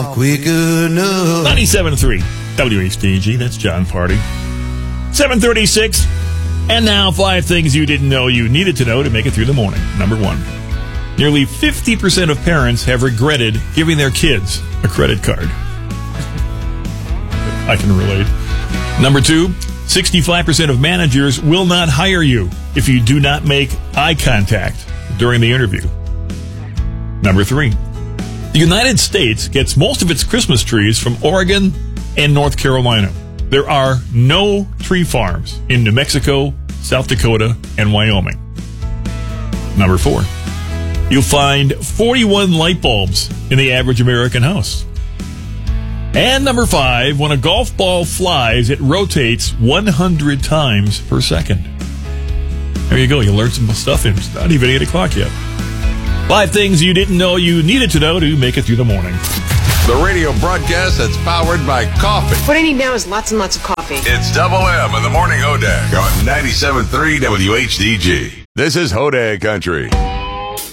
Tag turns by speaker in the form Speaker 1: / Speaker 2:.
Speaker 1: off quick enough.
Speaker 2: 97.3 WHDG, that's John Party. 7:36, and now 5 things you didn't know you needed to know to make it through the morning. Number 1, nearly 50% of parents have regretted giving their kids a credit card. I can relate. Number 2, 65% of managers will not hire you if you do not make eye contact during the interview. Number 3, the United States gets most of its Christmas trees from Oregon and North Carolina. There are no tree farms in New Mexico, South Dakota, and Wyoming. Number 4, you'll find 41 light bulbs in the average American house. And number 5, when a golf ball flies, it rotates 100 times per second. There you go. You learned some stuff, and it's not even 8 o'clock yet. 5 things you didn't know you needed to know to make it through the morning.
Speaker 3: The radio broadcast that's powered by coffee.
Speaker 4: What I need now is lots and lots of coffee.
Speaker 3: It's Double M in the Morning Hodag on 97.3 WHDG. This is Hodag Country.